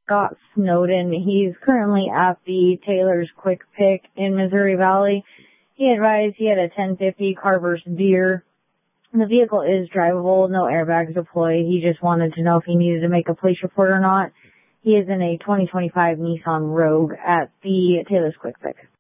Scott Snowden. He's currently at the Taylor's Quick Pick in Missouri Valley. He advised he had a 1050 Carver's Deer. The vehicle is drivable, no airbags deployed. He just wanted to know if he needed to make a police report or not. He is in a 2025 Nissan Rogue at the Taylor's Quick Pick.